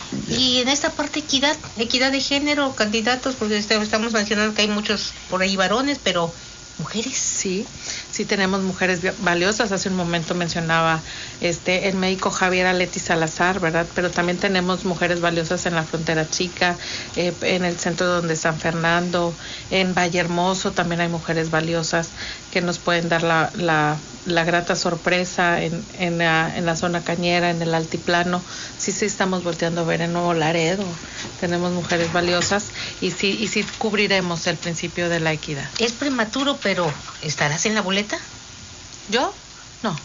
Y en esta parte equidad de género, candidatos, porque estamos mencionando que hay muchos por ahí varones, pero mujeres. Sí tenemos mujeres valiosas. Hace un momento mencionaba el médico Javier Aleti Salazar, ¿verdad? Pero también tenemos mujeres valiosas en la Frontera Chica, en el centro de San Fernando, en Valle Hermoso también hay mujeres valiosas que nos pueden dar la grata sorpresa en la zona cañera, en el altiplano. Sí estamos volteando a ver en Nuevo Laredo, tenemos mujeres valiosas y sí cubriremos el principio de la equidad. Es prematuro, pero ¿estarás en la boleta? ¿Yo? No.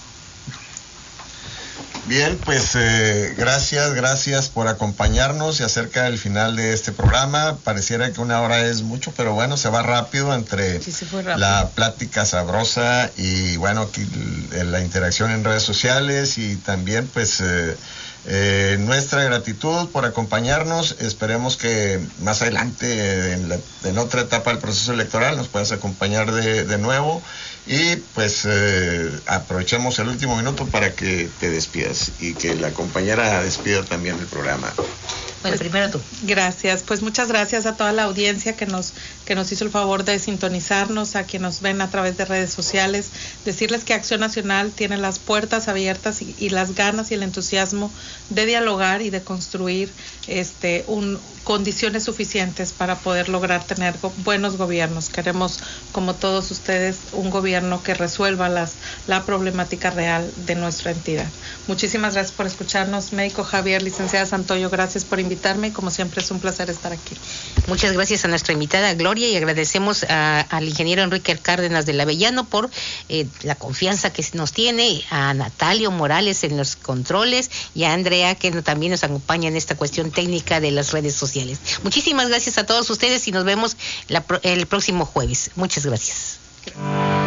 Bien, pues gracias por acompañarnos y acerca del final de este programa. Pareciera que una hora es mucho, pero bueno, se va rápido entre la plática sabrosa y bueno, aquí la interacción en redes sociales y también pues nuestra gratitud por acompañarnos. Esperemos que más adelante en otra etapa del proceso electoral nos puedas acompañar de nuevo y pues aprovechemos el último minuto para que te despidas y que la compañera despida también el programa. Bueno, primero tú. Gracias, pues muchas gracias a toda la audiencia que nos hizo el favor de sintonizarnos, a quienes nos ven a través de redes sociales, decirles que Acción Nacional tiene las puertas abiertas y las ganas y el entusiasmo de dialogar y de construir condiciones suficientes para poder lograr tener buenos gobiernos. Queremos, como todos ustedes, un gobierno que resuelva la problemática real de nuestra entidad. Muchísimas gracias por escucharnos, médico Javier, licenciada Santoyo, gracias por invitarme y como siempre es un placer estar aquí. Muchas gracias a nuestra invitada Gloria y agradecemos al ingeniero Enrique Cárdenas del Avellano por la confianza que nos tiene, a Natalio Morales en los controles y a Andrea que también nos acompaña en esta cuestión técnica de las redes sociales. Muchísimas gracias a todos ustedes y nos vemos el próximo jueves. Muchas gracias.